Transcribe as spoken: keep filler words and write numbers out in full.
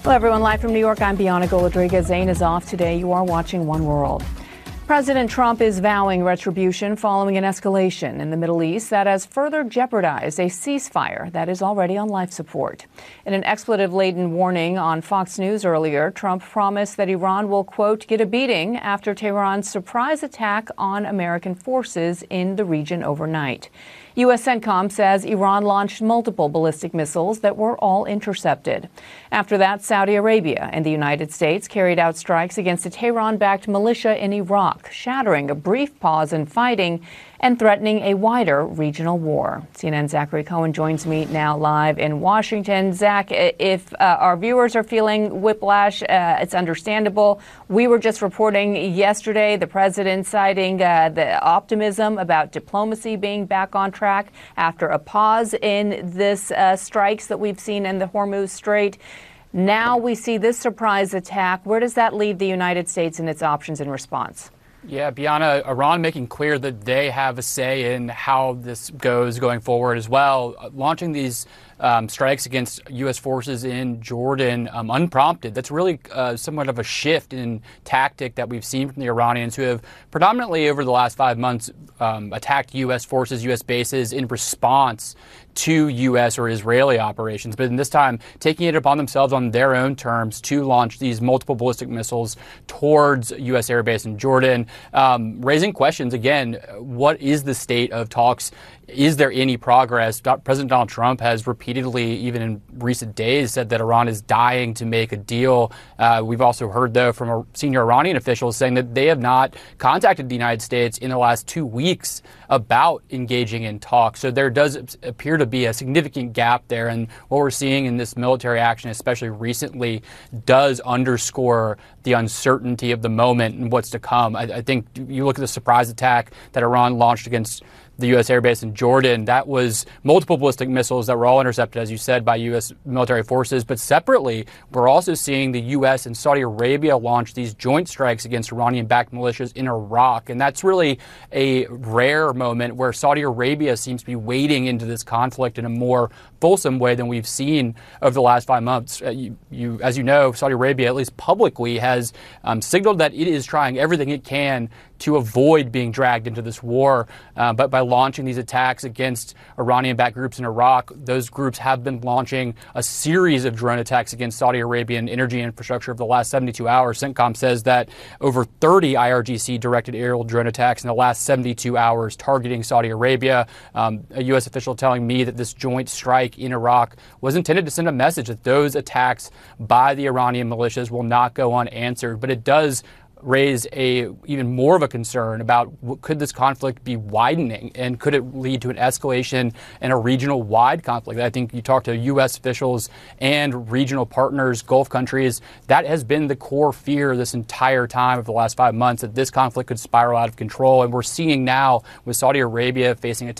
Hello, everyone. Live from New York, I'm Bianca Golodriga. Zain is off today. You are watching One World. President Trump is vowing retribution following an escalation in the Middle East that has further jeopardized a ceasefire that is already on life support. In an expletive-laden warning on Fox News earlier, Trump promised that Iran will, quote, get a beating after Tehran's surprise attack on American forces in the region overnight. U S CENTCOM says Iran launched multiple ballistic missiles that were all intercepted. After that, Saudi Arabia and the United States carried out strikes against a Tehran-backed militia in Iraq, shattering a brief pause in fighting and threatening a wider regional war. C N N's Zachary Cohen joins me now live in Washington. Zach, if uh, our viewers are feeling whiplash, uh, it's understandable. We were just reporting yesterday the president citing uh, the optimism about diplomacy being back on track after a pause in this uh, strikes that we've seen in the Hormuz Strait. Now we see this surprise attack. Where does that leave the United States and its options in response? Yeah, Bianca, Iran making clear that they have a say in how this goes going forward as well. Uh, launching these um, strikes against U S forces in Jordan um, unprompted. That's really uh, somewhat of a shift in tactic that we've seen from the Iranians, who have predominantly over the last five months um, attacked U S forces, U S bases in response to U S or Israeli operations, but in this time taking it upon themselves on their own terms to launch these multiple ballistic missiles towards U S airbase in Jordan, um, raising questions again. What is the state of talks? Is there any progress? President Donald Trump has repeatedly, even in recent days, said that Iran is dying to make a deal. Uh, we've also heard, though, from a senior Iranian officials saying that they have not contacted the United States in the last two weeks about engaging in talks. So there does appear to be a significant gap there. And what we're seeing in this military action, especially recently, does underscore the uncertainty of the moment and what's to come. I, I think you look at the surprise attack that Iran launched against the U S airbase in Jordan. That was multiple ballistic missiles that were all intercepted, as you said, by U S military forces. But separately, we're also seeing the U S and Saudi Arabia launch these joint strikes against Iranian-backed militias in Iraq. And that's really a rare moment where Saudi Arabia seems to be wading into this conflict in a more fulsome way than we've seen over the last five months. Uh, you, you, as you know, Saudi Arabia, at least publicly, has um, signaled that it is trying everything it can to avoid being dragged into this war. Uh, but by launching these attacks against Iranian-backed groups in Iraq, those groups have been launching a series of drone attacks against Saudi Arabian energy infrastructure over the last seventy-two hours. CENTCOM says that over thirty I R G C-directed aerial drone attacks in the last seventy-two hours targeting Saudi Arabia. Um, a U S official telling me that this joint strike in Iraq was intended to send a message that those attacks by the Iranian militias will not go unanswered. But it does raise a even more of a concern about what, could this conflict be widening, and could it lead to an escalation and a regional wide conflict? I think you talk to U S officials and regional partners, Gulf countries, that has been the core fear this entire time of the last five months, that this conflict could spiral out of control. And we're seeing now with Saudi Arabia facing a